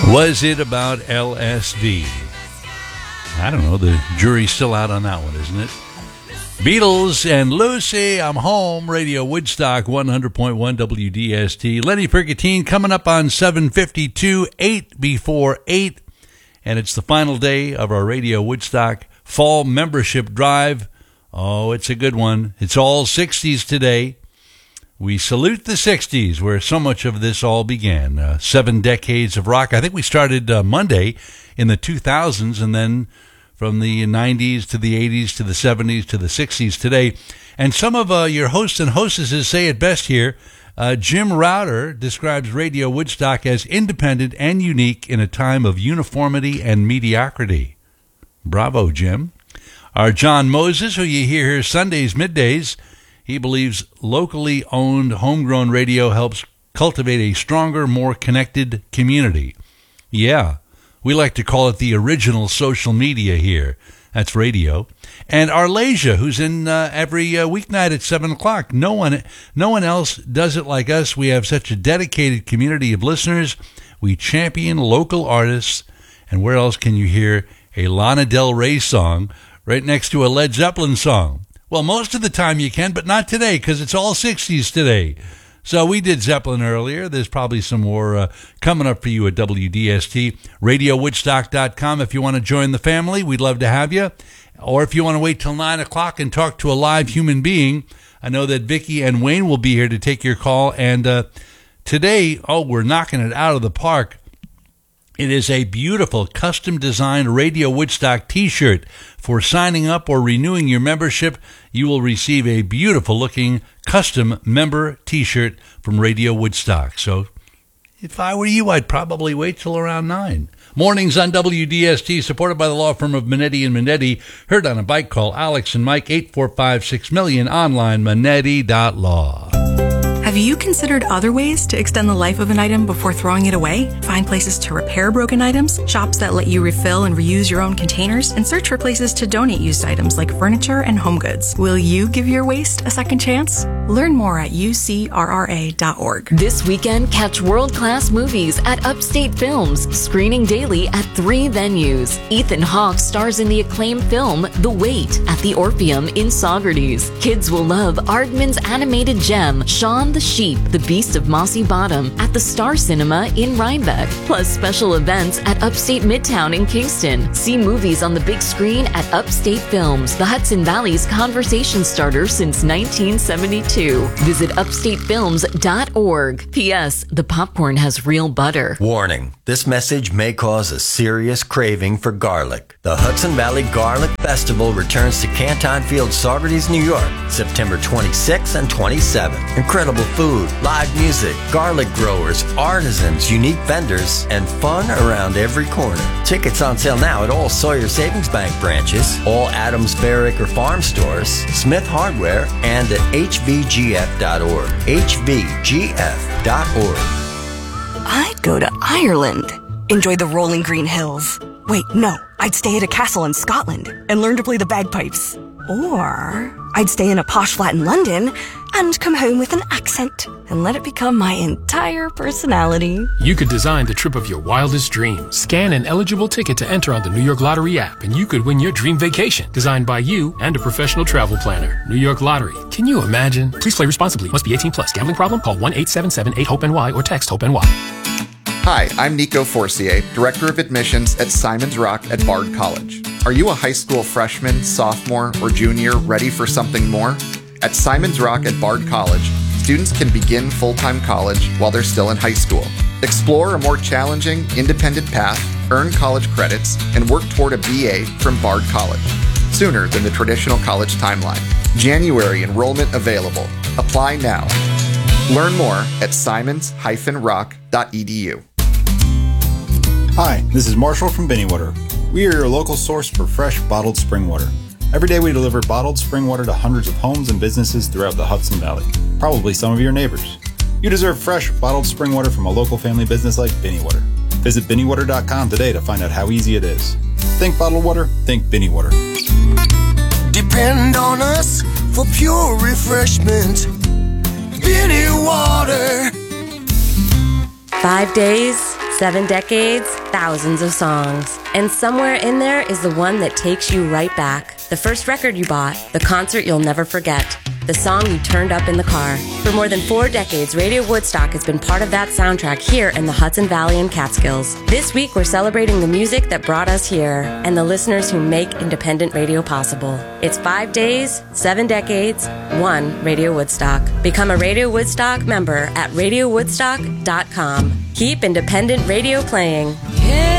Was it about LSD? I don't know. The jury's still out on that one, isn't it? Beatles and Lucy, I'm Home, Radio Woodstock 100.1 WDST. Lenny Fergantine coming up on 7:52, 8 before 8. And it's the final day of our Radio Woodstock Fall Membership Drive. Oh, it's a good one. It's all 60s today. We salute the 60s, where so much of this all began. 7 decades of rock. I think we started Monday in the 2000s, and then from the 90s to the 80s to the 70s to the 60s today. And some of your hosts and hostesses say it best here. Jim Router describes Radio Woodstock as independent and unique in a time of uniformity and mediocrity. Bravo, Jim. Our John Moses, who you hear here Sundays, middays, he believes locally owned homegrown radio helps cultivate a stronger, more connected community. Yeah, we like to call it the original social media here. That's radio. And Arlasia, who's in every weeknight at 7 o'clock. No one else does it like us. We have such a dedicated community of listeners. We champion local artists. And where else can you hear a Lana Del Rey song right next to a Led Zeppelin song? Well, most of the time you can, but not today, because it's all 60s today. So we did Zeppelin earlier. There's probably some more coming up for you at WDST. RadioWoodstock.com if you want to join the family. We'd love to have you. Or if you want to wait till 9 o'clock and talk to a live human being, I know that Vicki and Wayne will be here to take your call. And today, we're knocking it out of the park. It is a beautiful custom-designed Radio Woodstock T-shirt. For signing up or renewing your membership, you will receive a beautiful-looking custom member T-shirt from Radio Woodstock. So if I were you, I'd probably wait till around 9. Mornings on WDST, supported by the law firm of Minetti & Minetti. Heard on a bike call, Alex and Mike, 845-6000000, online, Minetti.law. Have you considered other ways to extend the life of an item before throwing it away? Find places to repair broken items, shops that let you refill and reuse your own containers, and search for places to donate used items like furniture and home goods. Will you give your waste a second chance? Learn more at ucrra.org. This weekend, catch world-class movies at Upstate Films, screening daily at 3 venues. Ethan Hawke stars in the acclaimed film The Wait at the Orpheum in Saugerties. Kids will love Aardman's animated gem, Shaun the Sheep, the Beast of Mossy Bottom at the Star Cinema in Rhinebeck. Plus special events at Upstate Midtown in Kingston. See movies on the big screen at Upstate Films, the Hudson Valley's conversation starter since 1972. Visit upstatefilms.org. P.S. The popcorn has real butter. Warning. This message may cause a serious craving for garlic. The Hudson Valley Garlic Festival returns to Canton Field, Saugerties, New York, September 26 and 27. Incredible food, live music, garlic growers, artisans, unique vendors, and fun around every corner. Tickets on sale now at all Sawyer Savings Bank branches, all Adams Bear Acre Farm stores, Smith Hardware, and at hvgf.org. hvgf.org. I'd go to Ireland. Enjoy the rolling green hills. Wait, no. I'd stay at a castle in Scotland and learn to play the bagpipes. Or I'd stay in a posh flat in London and come home with an accent and let it become my entire personality. You could design the trip of your wildest dreams. Scan an eligible ticket to enter on the New York Lottery app, and you could win your dream vacation, designed by you and a professional travel planner. New York Lottery. Can you imagine? Please play responsibly. Must be 18 plus. Gambling problem? Call 1-877-8-HOPE-NY or text HOPE-NY. Hi, I'm Nico Forcier, Director of Admissions at Simon's Rock at Bard College. Are you a high school freshman, sophomore, or junior ready for something more? At Simon's Rock at Bard College, students can begin full-time college while they're still in high school. Explore a more challenging, independent path, earn college credits, and work toward a BA from Bard College, sooner than the traditional college timeline. January enrollment available. Apply now. Learn more at simons-rock.edu. Hi, this is Marshall from Binnywater. We are your local source for fresh bottled spring water. Every day we deliver bottled spring water to hundreds of homes and businesses throughout the Hudson Valley, probably some of your neighbors. You deserve fresh bottled spring water from a local family business like Binnywater. Visit binnywater.com today to find out how easy it is. Think bottled water, think Binnywater. Depend on us for pure refreshment. Binnywater. 5 days, 7 decades, thousands of songs. And somewhere in there is the one that takes you right back. The first record you bought, the concert you'll never forget, the song you turned up in the car. For more than 4 decades, Radio Woodstock has been part of that soundtrack here in the Hudson Valley and Catskills. This week, we're celebrating the music that brought us here and the listeners who make independent radio possible. It's 5 days, 7 decades, 1 Radio Woodstock. Become a Radio Woodstock member at radiowoodstock.com. Keep independent radio playing.